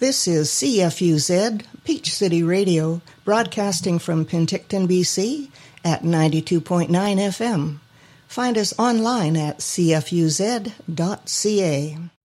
This is CFUZ, Peach City Radio, broadcasting from Penticton, BC at 92.9 FM. Find us online at cfuz.ca.